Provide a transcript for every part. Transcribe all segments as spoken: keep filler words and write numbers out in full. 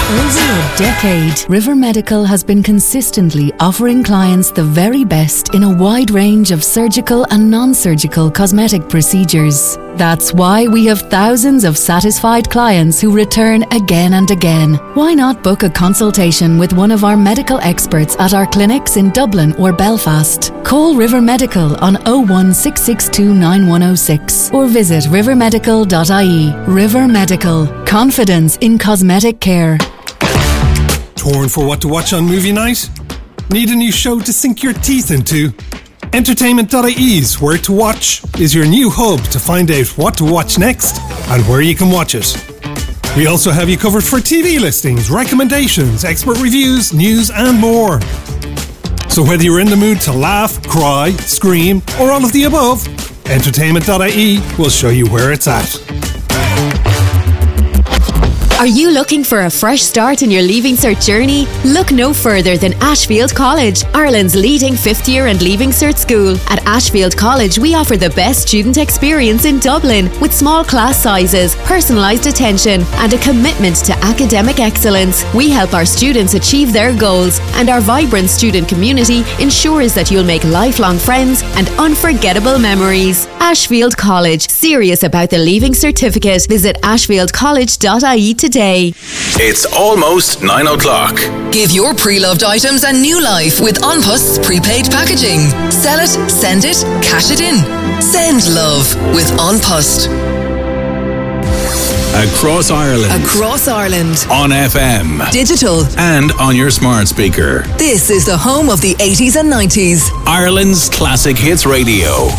over a decade, River Medical has been consistently offering clients the very best in a wide range of surgical and non-surgical cosmetic procedures. That's why we have thousands of satisfied clients who return again and again. Why not book a consultation with one of our medical experts at our clinics in Dublin or Belfast? Call River Medical on oh one six six two nine one oh six or visit river medical dot I E. River Medical. Confidence in cosmetic care. Torn for what to watch on movie night? Need a new show to sink your teeth into? Entertainment dot I E's Where to Watch is your new hub to find out what to watch next and where you can watch it. We also have you covered for T V listings, recommendations, expert reviews, news and more. So whether you're in the mood to laugh, cry, scream or all of the above, Entertainment dot I E will show you where it's at. Are you looking for a fresh start in your Leaving Cert journey? Look no further than Ashfield College, Ireland's leading fifth year and Leaving Cert school. At Ashfield College, we offer the best student experience in Dublin with small class sizes, personalised attention and a commitment to academic excellence. We help our students achieve their goals and our vibrant student community ensures that you'll make lifelong friends and unforgettable memories. Ashfield College, serious about the Leaving Certificate. Visit ashfield college dot I E today. Today. It's almost nine o'clock. Give your pre-loved items a new life with An Post's prepaid packaging. Sell it, send it, cash it in. Send love with An Post. Across Ireland. Across Ireland. On F M. Digital. And on your smart speaker. This is the home of the eighties and nineties. Ireland's Classic Hits Radio.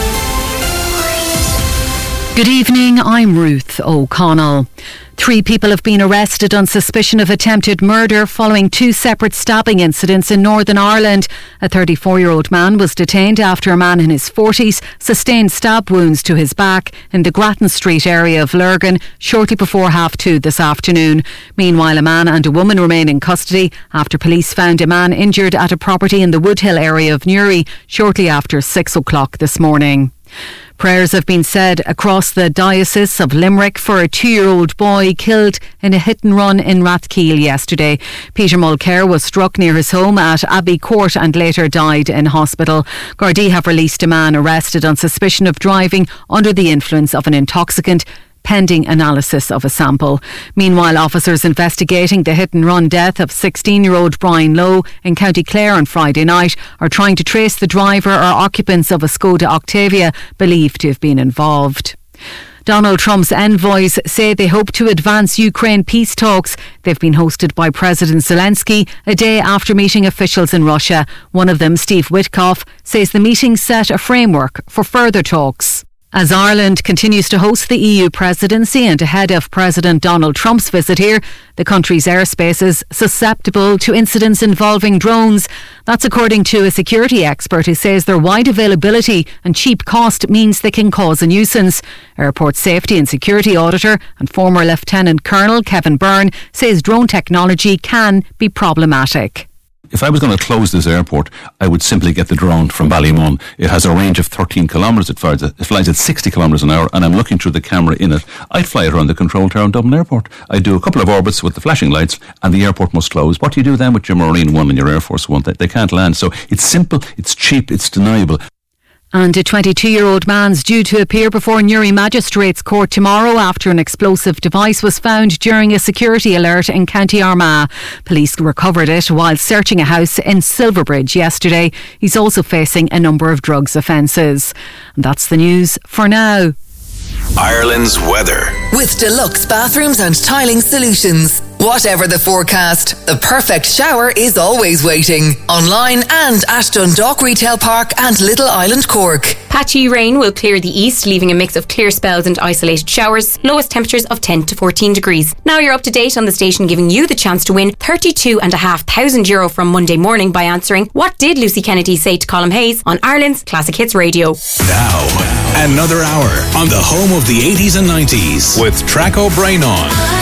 Good evening, I'm Ruth O'Connell. Three people have been arrested on suspicion of attempted murder following two separate stabbing incidents in Northern Ireland. A thirty-four-year-old man was detained after a man in his forties sustained stab wounds to his back in the Grattan Street area of Lurgan shortly before half two this afternoon. Meanwhile, a man and a woman remain in custody after police found a man injured at a property in the Woodhill area of Newry shortly after six o'clock this morning. Prayers have been said across the Diocese of Limerick for a two-year-old boy killed in a hit-and-run in Rathkeale yesterday. Peter Mulcair was struck near his home at Abbey Court and later died in hospital. Gardaí have released a man arrested on suspicion of driving under the influence of an intoxicant, pending analysis of a sample. Meanwhile, officers investigating the hit-and-run death of sixteen-year-old Brian Lowe in County Clare on Friday night are trying to trace the driver or occupants of a Skoda Octavia believed to have been involved. Donald Trump's envoys say they hope to advance Ukraine peace talks. They've been hosted by President Zelensky a day after meeting officials in Russia. One of them, Steve Witkoff, says the meeting set a framework for further talks. As Ireland continues to host the E U presidency and ahead of President Donald Trump's visit here, the country's airspace is susceptible to incidents involving drones. That's according to a security expert who says their wide availability and cheap cost means they can cause a nuisance. Airport safety and security auditor and former Lieutenant Colonel Kevin Byrne says drone technology can be problematic. If I was going to close this airport, I would simply get the drone from Ballymun. It has a range of thirteen kilometres. It flies, it flies at sixty kilometres an hour, and I'm looking through the camera in it. I'd fly it around the control tower in Dublin Airport. I'd do a couple of orbits with the flashing lights, and the airport must close. What do you do then with your Marine One and your Air Force One? They, they can't land. So it's simple, it's cheap, it's deniable. And a twenty-two-year-old man's due to appear before Newry Magistrates Court tomorrow after an explosive device was found during a security alert in County Armagh. Police recovered it while searching a house in Silverbridge yesterday. He's also facing a number of drugs offences. And that's the news for now. Ireland's weather. With deluxe bathrooms and tiling solutions. Whatever the forecast, the perfect shower is always waiting. Online and at Dundalk Retail Park and Little Island, Cork. Patchy rain will clear the east, leaving a mix of clear spells and isolated showers. Lowest temperatures of ten to fourteen degrees. Now you're up to date on the station, giving you the chance to win thirty-two and a half thousand euro from Monday morning by answering What Did Lucy Kennedy Say to Colm Hayes on Ireland's Classic Hits Radio. Now, another hour on the home of the eighties and nineties with Track O'Brien on.